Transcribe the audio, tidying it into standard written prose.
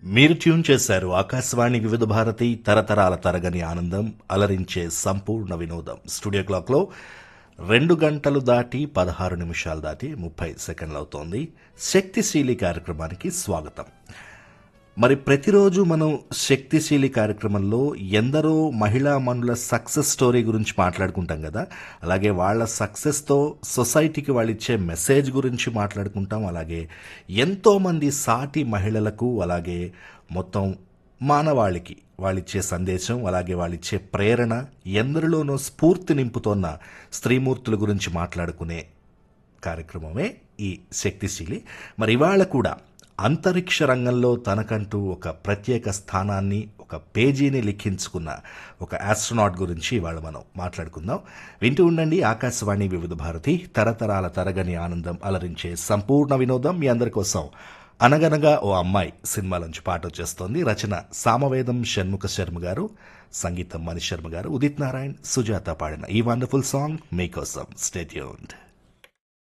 మీరు ట్యూన్ చేశారు ఆకాశవాణి వివిధ భారతి తరతరాల తరగని ఆనందం అలరించే సంపూర్ణ వినోదం. స్టూడియో క్లాక్లో 2 గంటలు దాటి 16 నిమిషాలు దాటి 30 సెకండ్లు అవుతోంది. శక్తిశీలి కార్యక్రమానికి స్వాగతం. మరి ప్రతిరోజు మనం శక్తిశీలి కార్యక్రమంలో ఎందరో మహిళా మనుల సక్సెస్ స్టోరీ గురించి మాట్లాడుకుంటాం కదా. అలాగే వాళ్ళ సక్సెస్తో సొసైటీకి వాళ్ళు ఇచ్చే మెసేజ్ గురించి మాట్లాడుకుంటాం. అలాగే ఎంతోమంది సాటి మహిళలకు అలాగే మొత్తం మానవాళికి వాళ్ళిచ్చే సందేశం అలాగే వాళ్ళిచ్చే ప్రేరణ ఎందరిలోనో స్ఫూర్తి నింపుతోన్న స్త్రీమూర్తుల గురించి మాట్లాడుకునే కార్యక్రమమే ఈ శక్తిశీలి. మరి ఇవాళ కూడా అంతరిక్ష రంగంలో తనకంటూ ఒక ప్రత్యేక స్థానాన్ని ఒక పేజీని లిఖించుకున్న ఒక ఆస్ట్రోనాట్ గురించి ఇవాళ మనం మాట్లాడుకుందాం. వింటూ ఉండండి ఆకాశవాణి వివిధ భారతి తరతరాల తరగని ఆనందం అలరించే సంపూర్ణ వినోదం. మీ అందరి కోసం అనగనగా ఓ అమ్మాయి సినిమాలోంచి పాట వచ్చేస్తోంది. రచన సామవేదం షణ్ముఖ శర్మ గారు, సంగీతం మణి శర్మ గారు, ఉదిత్ నారాయణ్, సుజాత పాడిన ఈ వండర్ఫుల్ సాంగ్ మీకోసం. Stay tuned.